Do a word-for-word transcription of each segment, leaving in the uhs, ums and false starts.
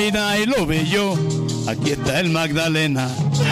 Y lo ve yo, aquí está el Magdalena.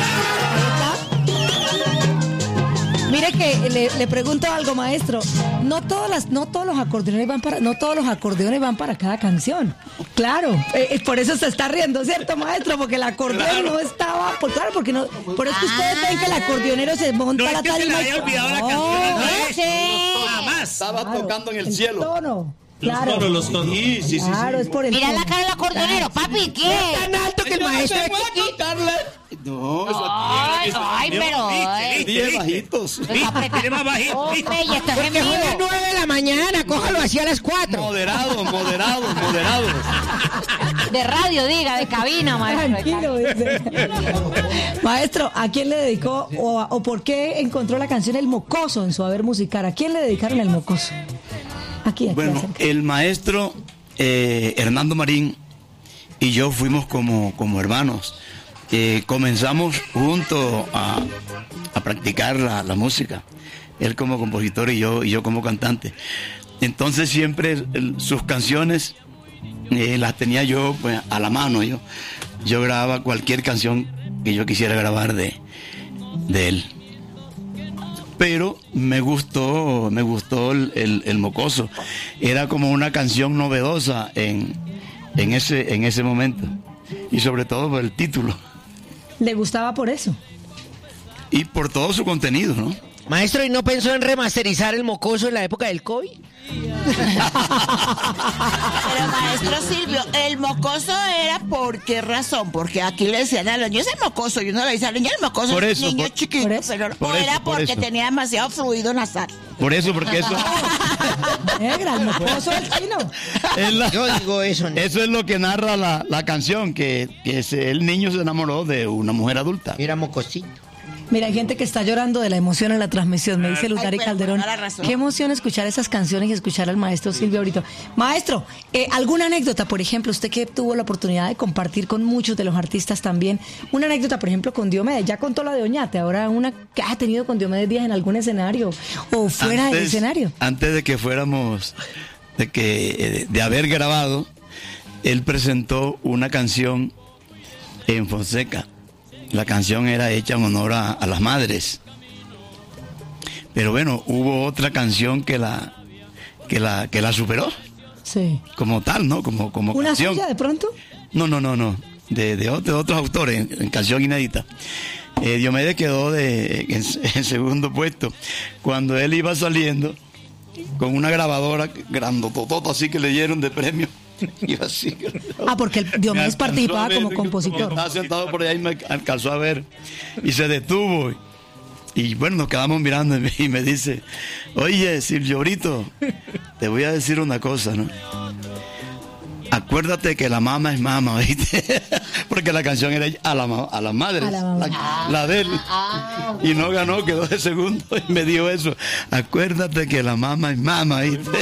Mire que le, le pregunto algo, maestro. No todas las, no todos los acordeones van para, no todos los acordeones van para cada canción. Claro, eh, por eso se está riendo, ¿cierto, maestro? Porque el acordeón claro. no estaba, por, claro, porque no, por eso que ustedes ah. ven que el acordeonero se monta no, la tarima. No es que se le había olvidado la oh, canción. Sí. Jamás. Estaba claro, tocando en el, el cielo. Tono. Claro. Los tonos, los tonos. Sí, sí, sí. Claro, sí. es por el Mira tono. la cara del acordeonero, papi, ¿qué? Es tan alto que el maestro es chiquito. No, eso Ay, ay, pero. Tiene bajitos. Tiene más bajitos. Hombre, y estás en Porque vivo. fue a las nueve de la mañana, cójalo así a las cuatro. Moderado, moderado, moderado. De radio, diga, de cabina, maestro. Tranquilo, dice. Maestro, ¿a quién le dedicó o, o por qué encontró la canción El Mocoso en su haber musical? ¿A quién le dedicaron El Mocoso? Aquí, aquí. Bueno, acerca. el maestro eh, Hernando Marín y yo fuimos como, como hermanos. Eh, comenzamos juntos a, a practicar la, la música. Él como compositor y yo, y yo como cantante. Entonces siempre el, sus canciones eh, las tenía yo pues, a la mano. Yo, yo grababa cualquier canción que yo quisiera grabar de, de él. Pero me gustó, me gustó el, el, el Mocoso. Era como una canción novedosa en, en, ese, en ese momento. Y sobre todo por el título. ¿Le gustaba por eso? Y por todo su contenido, ¿no? Maestro, ¿y no pensó en remasterizar El Mocoso en la época del COVID? Pero maestro Silvio, el mocoso era ¿por qué razón? Porque aquí le decían a los niños el mocoso y uno le dice al niño el mocoso, por eso, es un niño por, chiquito, por eso, pero por no eso, era por porque eso. tenía demasiado fluido nasal. Por eso, porque eso Negra, el mocoso del chino. es la, Yo digo eso, ¿no? eso es lo que narra la, la canción, que, que se, el niño se enamoró de una mujer adulta. Era mocosito. Mira, hay gente que está llorando de la emoción en la transmisión. Me dice Lutari pero Calderón. por toda la razón. Qué emoción escuchar esas canciones y escuchar al maestro Silvio ahorita. Maestro, eh, ¿alguna anécdota, por ejemplo, usted que tuvo la oportunidad de compartir con muchos de los artistas también? Una anécdota, por ejemplo, con Diomedes. Ya contó la de Oñate, ahora una que ha tenido con Diomedes Díaz en algún escenario o fuera Antes- del escenario. Antes de que fuéramos, de que de haber grabado, él presentó una canción en Fonseca. La canción era hecha en honor a, a las madres. Pero bueno, hubo otra canción que la que la que la superó Sí. como tal, ¿no? Como como ¿Una canción. suya de pronto? No, no, no, no. De, de, otro- de otros autores en, en canción inédita. Eh, Diomedes quedó de, en, en segundo puesto. Cuando él iba saliendo con una grabadora grandototota así que le dieron de premio. Iba así. Ah, porque el Me Diomedes alcanzó a participaba ver, como compositor. Estaba sentado por allá y me alcanzó a ver. Y se detuvo. Y bueno, nos quedamos mirando y me, y me dice, oye, Silvio Brito, te voy a decir una cosa, ¿no? Acuérdate que la mamá es mamá, ¿viste? Porque la canción era a la, ma- a las madres, A la mamá. la, la de él. Y no ganó, quedó de segundo y me dijo eso. Acuérdate que la mamá es mamá, ¿viste?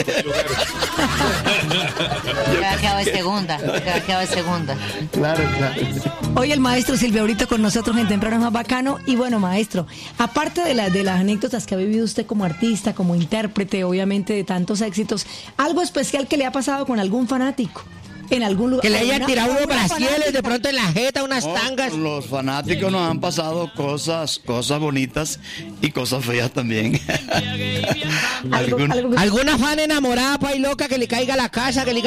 Que ha quedado de segunda, que ha quedado de segunda. Claro, claro. Hoy el maestro Silvio Brito con nosotros en Temprano es Más Bacano. Y bueno, maestro, aparte de, la, de las anécdotas que ha vivido usted como artista, como intérprete, obviamente de tantos éxitos, ¿algo especial que le ha pasado con algún fanático? En algún lugar. Que le hayan ¿Alguna- tirado unos alguna brasieles de fanática? pronto en la jeta, unas No, tangas. los fanáticos nos han pasado cosas, cosas bonitas y cosas feas también. Algo- Algún- algo que- ¿Alguna fan enamorada, pa' y loca, que le caiga a la casa, que le diga,